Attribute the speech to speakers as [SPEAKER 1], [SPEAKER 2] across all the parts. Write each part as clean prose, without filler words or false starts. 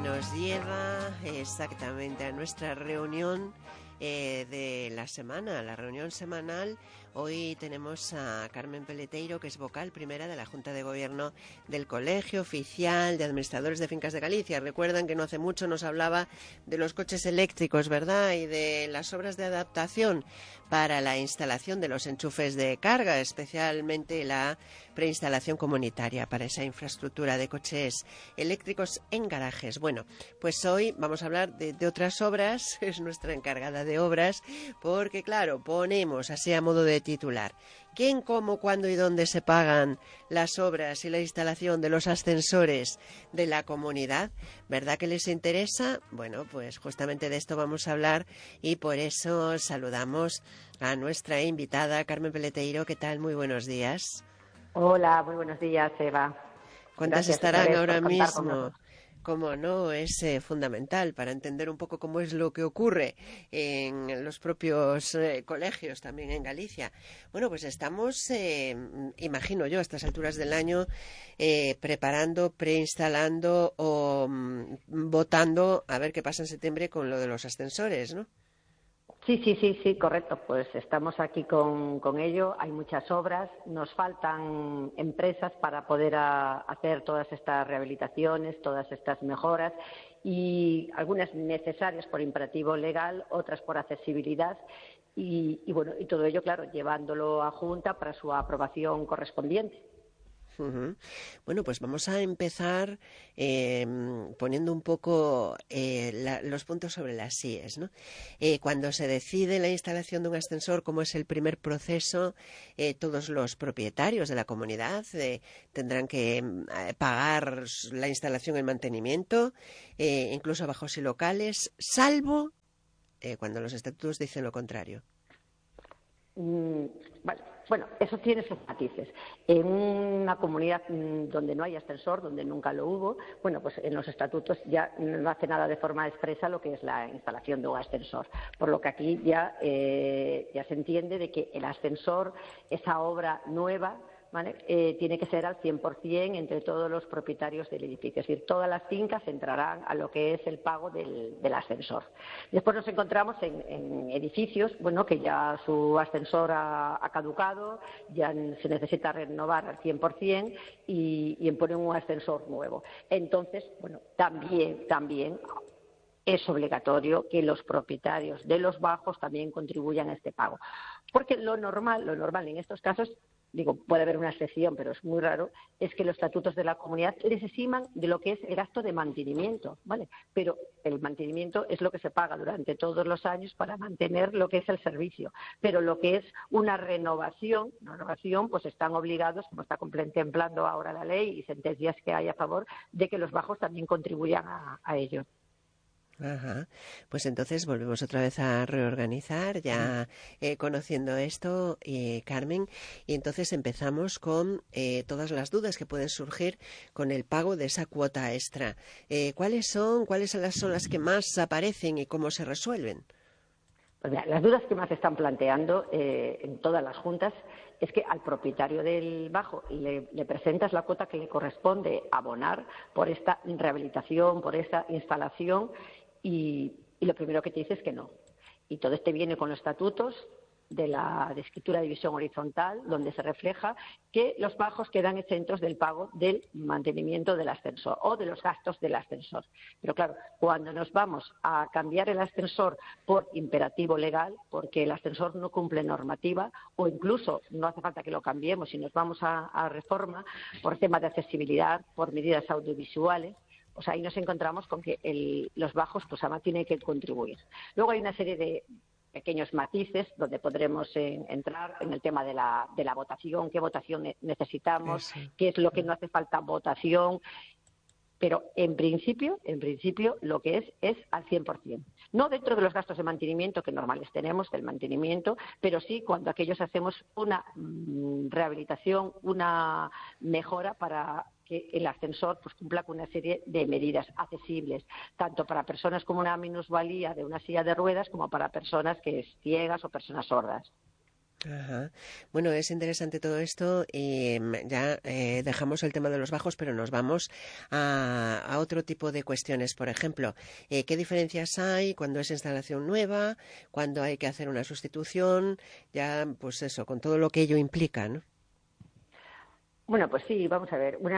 [SPEAKER 1] nos lleva exactamente a nuestra reunión de la semana, la reunión semanal. Hoy tenemos a Carmen Peleteiro, que es vocal primera de la Junta de Gobierno del Colegio Oficial de Administradores de Fincas de Galicia. Recuerdan que no hace mucho nos hablaba de los coches eléctricos, ¿verdad? Y de las obras de adaptación para la instalación de los enchufes de carga, especialmente la preinstalación comunitaria para esa infraestructura de coches eléctricos en garajes. Bueno, pues hoy vamos a hablar de otras obras, es nuestra encargada de obras, porque claro, ponemos así a modo de titular: ¿quién, cómo, cuándo y dónde se pagan las obras y la instalación de los ascensores de la comunidad? ¿Verdad que les interesa? Bueno, pues justamente de esto vamos a hablar y por eso saludamos a nuestra invitada, Carmen Peleteiro. ¿Qué tal? Muy buenos días.
[SPEAKER 2] Hola, muy buenos días, Eva.
[SPEAKER 1] ¿Cuántas
[SPEAKER 2] Gracias otra
[SPEAKER 1] estarán
[SPEAKER 2] vez
[SPEAKER 1] ahora
[SPEAKER 2] por contar con
[SPEAKER 1] mismo?
[SPEAKER 2] nosotros.
[SPEAKER 1] Como no, es fundamental para entender un poco cómo es lo que ocurre en los propios colegios también en Galicia. Bueno, pues estamos, imagino yo, a estas alturas del año, preparando, preinstalando o votando a ver qué pasa en septiembre con lo de los ascensores, ¿no?
[SPEAKER 2] Sí, correcto. Pues estamos aquí con ello. Hay muchas obras. Nos faltan empresas para poder hacer todas estas rehabilitaciones, todas estas mejoras, y algunas necesarias por imperativo legal, otras por accesibilidad. Y bueno, y todo ello, claro, llevándolo a Junta para su aprobación correspondiente.
[SPEAKER 1] Uh-huh. Bueno, pues vamos a empezar poniendo un poco los puntos sobre las IES, ¿no? Cuando se decide la instalación de un ascensor, como es el primer proceso, todos los propietarios de la comunidad tendrán que pagar la instalación y el mantenimiento, incluso a bajos y locales, salvo cuando los estatutos dicen lo contrario.
[SPEAKER 2] Vale. Bueno, eso tiene sus matices. En una comunidad donde no hay ascensor, donde nunca lo hubo, bueno, pues en los estatutos ya no hace nada de forma expresa lo que es la instalación de un ascensor. Por lo que aquí ya se entiende de que el ascensor, esa obra nueva, ¿vale? Tiene que ser al 100% entre todos los propietarios del edificio. Es decir, todas las fincas entrarán a lo que es el pago del ascensor. Después nos encontramos en edificios, bueno, que ya su ascensor ha caducado, ya se necesita renovar al 100% y ponen un ascensor nuevo. Entonces, bueno, también es obligatorio que los propietarios de los bajos también contribuyan a este pago. Porque lo normal en estos casos, digo, puede haber una excepción, pero es muy raro, es que los estatutos de la comunidad les eximan de lo que es el gasto de mantenimiento, ¿vale? Pero el mantenimiento es lo que se paga durante todos los años para mantener lo que es el servicio. Pero lo que es una renovación, pues están obligados, como está contemplando ahora la ley y sentencias que hay a favor, de que los bajos también contribuyan a ello.
[SPEAKER 1] Ajá. Pues entonces volvemos otra vez a reorganizar, ya conociendo esto, Carmen, y entonces empezamos con todas las dudas que pueden surgir con el pago de esa cuota extra. ¿Cuáles son las que más aparecen y cómo se resuelven?
[SPEAKER 2] Pues mira, las dudas que más se están planteando en todas las juntas es que al propietario del bajo le presentas la cuota que le corresponde abonar por esta rehabilitación, por esta instalación, y lo primero que te dice es que no. Y todo este viene con los estatutos de escritura de división horizontal, donde se refleja que los bajos quedan exentos del pago del mantenimiento del ascensor o de los gastos del ascensor. Pero claro, cuando nos vamos a cambiar el ascensor por imperativo legal, porque el ascensor no cumple normativa, o incluso no hace falta que lo cambiemos si nos vamos a reforma por temas de accesibilidad, por medidas audiovisuales, pues ahí nos encontramos con que los bajos pues además tienen que contribuir. Luego hay una serie de pequeños matices donde podremos entrar en el tema de la votación, qué votación necesitamos, qué es lo que no hace falta votación, pero en principio lo que es al 100%. No dentro de los gastos de mantenimiento que normales tenemos del mantenimiento, pero sí cuando aquellos hacemos una rehabilitación, una mejora para que el ascensor pues cumpla con una serie de medidas accesibles, tanto para personas con una minusvalía de una silla de ruedas como para personas que es ciegas o personas sordas.
[SPEAKER 1] Ajá. Bueno, es interesante todo esto y ya dejamos el tema de los bajos, pero nos vamos a otro tipo de cuestiones. Por ejemplo, ¿qué diferencias hay cuando es instalación nueva, cuando hay que hacer una sustitución? Ya, pues eso, con todo lo que ello implica, ¿no?
[SPEAKER 2] Bueno, pues sí, vamos a ver.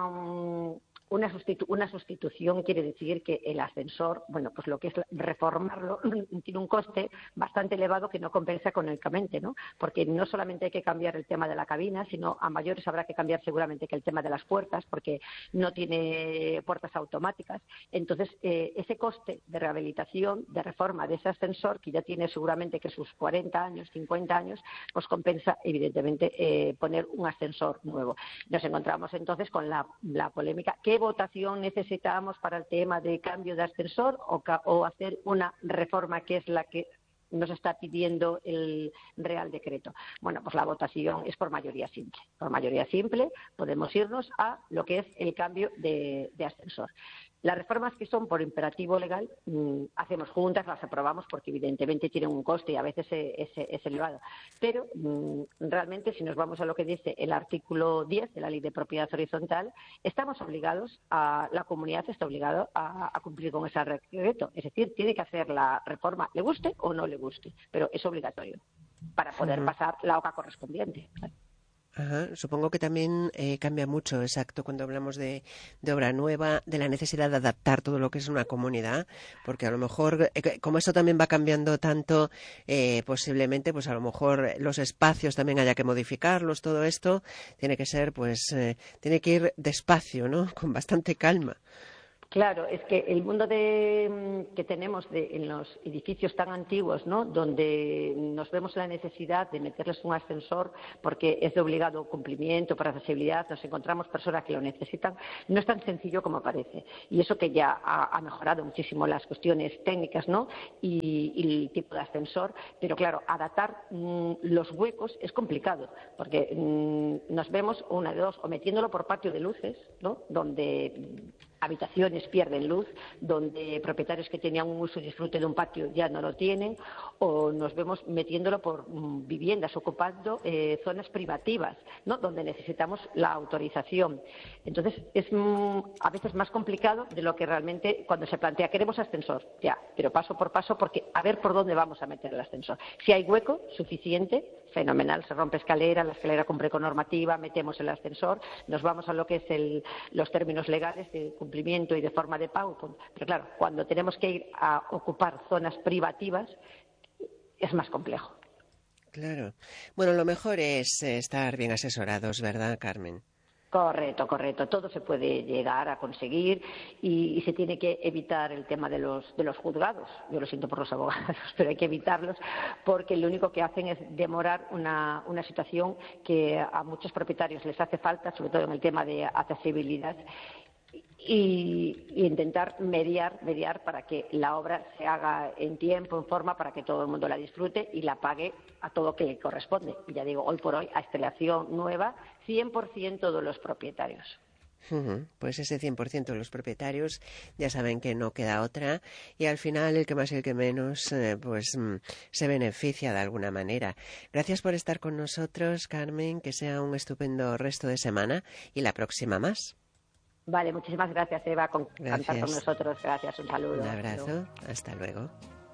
[SPEAKER 2] Una sustitución quiere decir que el ascensor, bueno, pues lo que es reformarlo tiene un coste bastante elevado que no compensa económicamente, ¿no? Porque no solamente hay que cambiar el tema de la cabina, sino a mayores habrá que cambiar seguramente que el tema de las puertas, porque no tiene puertas automáticas. Entonces, ese coste de rehabilitación, de reforma de ese ascensor, que ya tiene seguramente que sus 40 años, 50 años, pues compensa, evidentemente, poner un ascensor nuevo. Nos encontramos entonces con la polémica. ¿Qué votación necesitamos para el tema de cambio de ascensor o hacer una reforma que es la que nos está pidiendo el Real Decreto? Bueno, pues la votación es por mayoría simple. Por mayoría simple podemos irnos a lo que es el cambio de ascensor. Las reformas que son por imperativo legal, hacemos juntas, las aprobamos porque evidentemente tienen un coste y a veces es elevado. Pero realmente, si nos vamos a lo que dice el artículo 10 de la Ley de Propiedad Horizontal, estamos obligados, la comunidad está obligada a cumplir con ese decreto. Es decir, tiene que hacer la reforma, le guste o no le guste, pero es obligatorio para poder pasar la OCA correspondiente.
[SPEAKER 1] Ajá. Supongo que también cambia mucho, exacto, cuando hablamos de obra nueva, de la necesidad de adaptar todo lo que es una comunidad, porque a lo mejor, como eso también va cambiando tanto, posiblemente, pues a lo mejor los espacios también haya que modificarlos, todo esto tiene que ser, pues, tiene que ir despacio, ¿no? Con bastante calma.
[SPEAKER 2] Claro, es que el mundo que tenemos en los edificios tan antiguos, ¿no?, donde nos vemos la necesidad de meterles un ascensor porque es de obligado cumplimiento para accesibilidad, nos encontramos personas que lo necesitan, no es tan sencillo como parece. Y eso que ya ha mejorado muchísimo las cuestiones técnicas, ¿no?, y el tipo de ascensor, pero claro, adaptar los huecos es complicado porque nos vemos una de dos, o metiéndolo por patio de luces, ¿no?, donde habitaciones pierden luz, donde propietarios que tenían un uso y disfrute de un patio ya no lo tienen, o nos vemos metiéndolo por viviendas, ocupando zonas privativas, ¿no?, donde necesitamos la autorización. Entonces, es a veces más complicado de lo que realmente cuando se plantea, queremos ascensor, ya, pero paso por paso, porque a ver por dónde vamos a meter el ascensor. Si hay hueco suficiente, fenomenal, se rompe escalera, la escalera cumple con normativa, metemos el ascensor, nos vamos a lo que es los términos legales de cumplimiento y de forma de pago. Pero claro, cuando tenemos que ir a ocupar zonas privativas es más complejo.
[SPEAKER 1] Claro. Bueno, lo mejor es estar bien asesorados, ¿verdad, Carmen?
[SPEAKER 2] Correcto. Todo se puede llegar a conseguir y se tiene que evitar el tema de los juzgados. Yo lo siento por los abogados, pero hay que evitarlos porque lo único que hacen es demorar una situación que a muchos propietarios les hace falta, sobre todo en el tema de accesibilidad. Y intentar mediar para que la obra se haga en tiempo, en forma, para que todo el mundo la disfrute y la pague a todo que le corresponde. Y ya digo, hoy por hoy, a instalación nueva, 100% de los propietarios.
[SPEAKER 1] Pues ese 100% de los propietarios ya saben que no queda otra y al final el que más y el que menos se beneficia de alguna manera. Gracias por estar con nosotros, Carmen, que sea un estupendo resto de semana y la próxima más.
[SPEAKER 2] Vale, muchísimas gracias, Eva, por cantar con nosotros. Gracias, un saludo.
[SPEAKER 1] Un abrazo, hasta luego.